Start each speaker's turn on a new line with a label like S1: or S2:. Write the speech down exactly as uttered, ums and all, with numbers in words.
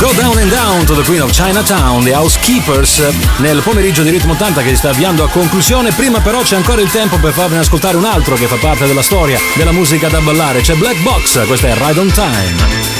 S1: Go Down and Down to the Queen of Chinatown, The Housekeepers, nel pomeriggio di Ritmo ottanta che si sta avviando a conclusione. Prima però c'è ancora il tempo per farvene ascoltare un altro che fa parte della storia della musica da ballare. C'è Black Box, questa è Ride on Time.